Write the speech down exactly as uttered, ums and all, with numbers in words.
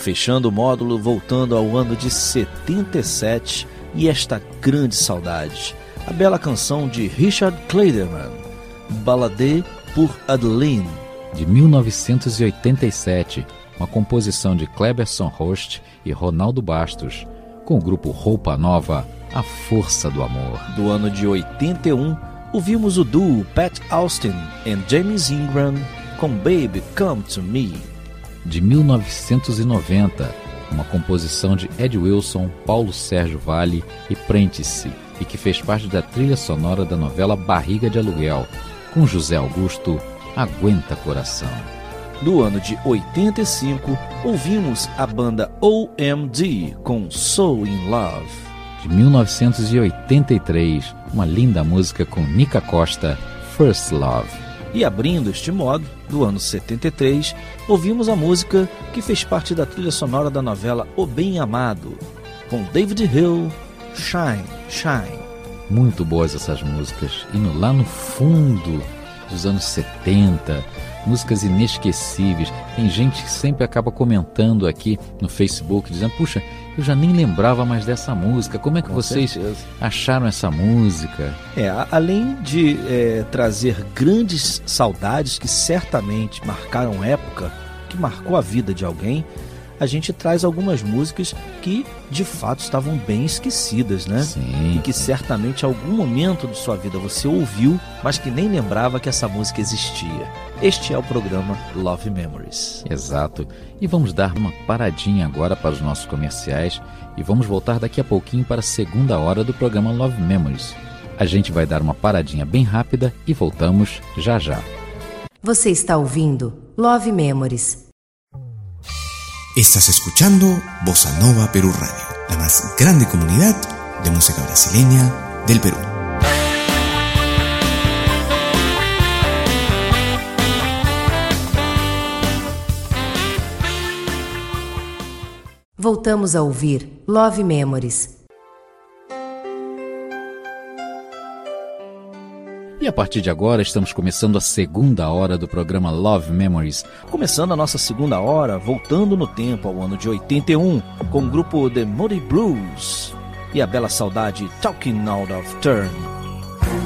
Fechando o módulo, voltando ao ano de setenta e sete e esta grande saudade, a bela canção de Richard Clayderman, Balade pour Adeline, de mil novecentos e oitenta e sete, uma composição de Cleberson Rost e Ronaldo Bastos, com o grupo Roupa Nova, A Força do Amor. Do ano de oitenta e um, ouvimos o duo Pat Austin e James Ingram com Baby Come to Me. De mil novecentos e noventa, uma composição de Ed Wilson, Paulo Sérgio Vale e Prentice, e que fez parte da trilha sonora da novela Barriga de Aluguel, com José Augusto, Aguenta Coração. Do ano de oitenta e cinco, ouvimos a banda O M D com So In Love. De mil novecentos e oitenta e três, uma linda música com Nica Costa, First Love. E abrindo este modo, do ano setenta e três, ouvimos a música que fez parte da trilha sonora da novela O Bem Amado, com David Hill, Shine, Shine. Muito boas essas músicas, indo lá no fundo dos anos setenta, músicas inesquecíveis. Tem gente que sempre acaba comentando aqui no Facebook, dizendo, puxa, eu já nem lembrava mais dessa música, como é que Com vocês certeza. acharam essa música? É, além de é, trazer grandes saudades que certamente marcaram época, que marcou a vida de alguém, a gente traz algumas músicas que de fato estavam bem esquecidas, né? Sim. E que certamente em algum momento de sua vida você ouviu, mas que nem lembrava que essa música existia. Este é o programa Love Memories. Exato. E vamos dar uma paradinha agora para os nossos comerciais e vamos voltar daqui a pouquinho para a segunda hora do programa Love Memories. A gente vai dar uma paradinha bem rápida e voltamos já já. Você está ouvindo Love Memories. Estás escuchando Bossa Nova Perú Radio, la más grande comunidad de música brasileña del Perú. Voltamos a ouvir Love Memories. E a partir de agora estamos começando a segunda hora do programa Love Memories. Começando a nossa segunda hora, voltando no tempo ao ano de oitenta e um, com o grupo The Moody Blues e a bela saudade Talking Out of Turn.